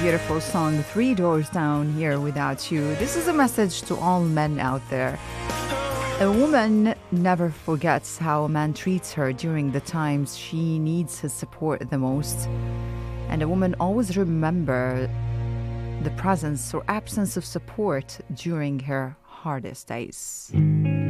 beautiful song, Three Doors Down, Here Without You. This is a message to all men out there. A woman never forgets how a man treats her during the times she needs his support the most. And a woman always remembers the presence or absence of support during her hardest days.